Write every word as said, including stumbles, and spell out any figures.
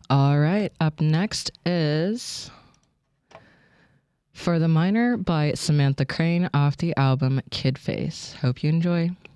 All right. Up next is For the Minor by Samantha Crane off the album Kid Face. Hope you enjoy.